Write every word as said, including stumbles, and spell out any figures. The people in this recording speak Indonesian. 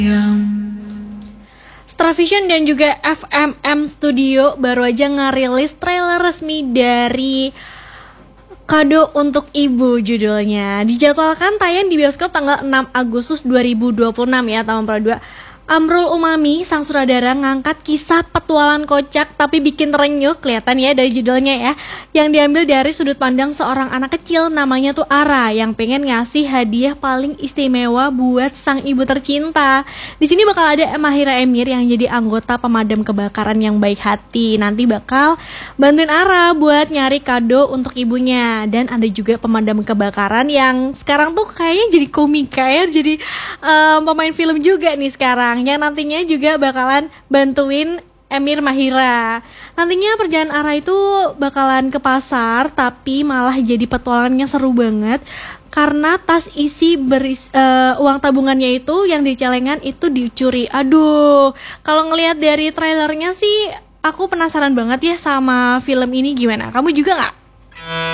Starvision dan juga F M M Studio baru aja ngerilis trailer resmi dari Kado Untuk Ibu judulnya. Dijadwalkan tayang di bioskop tanggal enam Agustus dua ribu dua puluh enam ya, tahun dua. Amrul Umami, sang sutradara, ngangkat kisah petualangan kocak tapi bikin terenyuh, kelihatan ya dari judulnya ya, yang diambil dari sudut pandang seorang anak kecil namanya tuh Ara yang pengen ngasih hadiah paling istimewa buat sang ibu tercinta. Di sini bakal ada Mahira Emir yang jadi anggota pemadam kebakaran yang baik hati. Nanti bakal bantuin Ara buat nyari kado untuk ibunya. Dan ada juga pemadam kebakaran yang sekarang tuh kayaknya jadi komika ya, jadi um, pemain film juga nih sekarang, yang nantinya juga bakalan bantuin Emir Mahira. Nantinya perjalanan Ara itu bakalan ke pasar, tapi malah jadi petualangannya seru banget karena tas isi beris, uh, uang tabungannya itu yang di celengan itu dicuri. Aduh, kalau ngelihat dari trailernya sih aku penasaran banget ya sama film ini. Gimana? Kamu juga nggak?